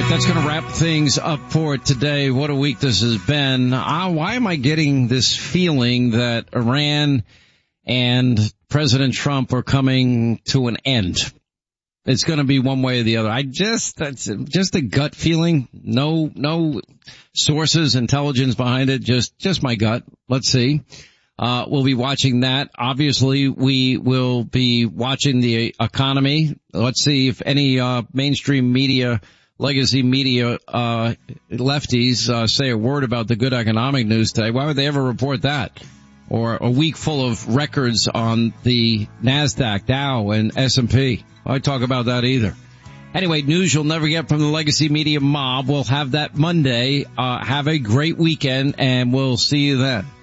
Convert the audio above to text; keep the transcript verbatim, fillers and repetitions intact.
That's going to wrap things up for today. What a week this has been. Uh, why am I getting this feeling that Iran and President Trump are coming to an end? It's going to be one way or the other. I just, that's just a gut feeling. No, no sources, intelligence behind it. Just, just my gut. Let's see. Uh, we'll be watching that. Obviously, we will be watching the economy. Let's see if any, uh, mainstream media, legacy media, uh, lefties, uh, say a word about the good economic news today. Why would they ever report that? Or a week full of records on the NASDAQ, Dow, and S and P. I talk about that either. Anyway, news you'll never get from the legacy media mob. We'll have that Monday. Uh, have a great weekend, and we'll see you then.